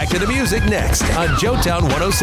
Back to the music next on Joetown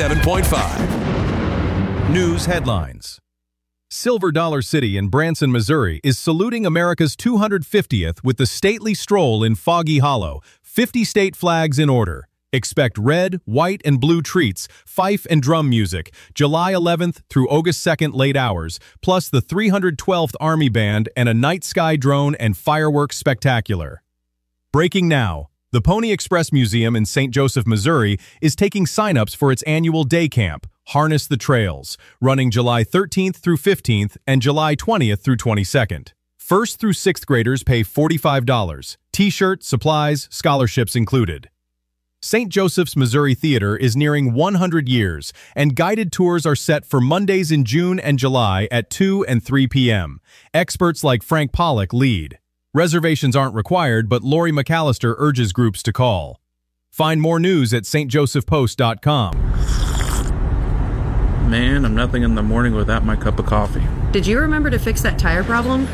107.5. News headlines. Silver Dollar City in Branson, Missouri is saluting America's 250th with the stately stroll in Foggy Hollow, 50 state flags in order. Expect red, white, and blue treats, fife and drum music, July 11th through August 2nd late hours, plus the 312th Army Band and a night sky drone and fireworks spectacular. Breaking now. The Pony Express Museum in St. Joseph, Missouri is taking sign-ups for its annual day camp, Harness the Trails, running July 13th through 15th and July 20th through 22nd. First through 6th graders pay $45. T-shirt, supplies, scholarships included. St. Joseph's Missouri Theater is nearing 100 years, and guided tours are set for Mondays in June and July at 2 and 3 p.m. Experts like Frank Pollock lead. Reservations aren't required, but Lori McAllister urges groups to call. Find more news at stjosephpost.com. Man, I'm nothing in the morning without my cup of coffee. Did you remember to fix that tire problem?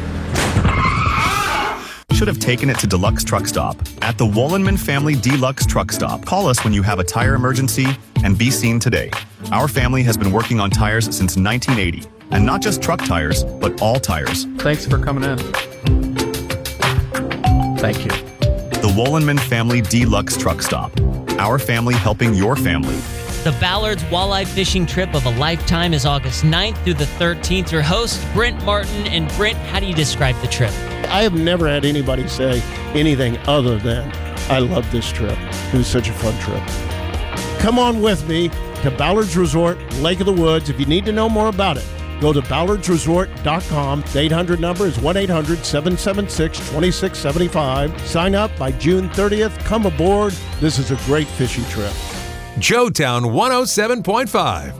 Should have taken it to Deluxe Truck Stop. At the Wollenman Family Deluxe Truck Stop, call us when you have a tire emergency and be seen today. Our family has been working on tires since 1980, and not just truck tires, but all tires. Thanks for coming in. Thank you. The Wollenman Family Deluxe Truck Stop. Our family helping your family. The Ballard's Walleye Fishing Trip of a Lifetime is August 9th through the 13th. Your host, Brent Martin. And Brent, how do you describe the trip? I have never had anybody say anything other than, I love this trip. It was such a fun trip. Come on with me to Ballard's Resort, Lake of the Woods. If you need to know more about it, go to ballardsresort.com. The 800 number is 1-800-776-2675. Sign up by June 30th. Come aboard. This is a great fishing trip. Joetown 107.5.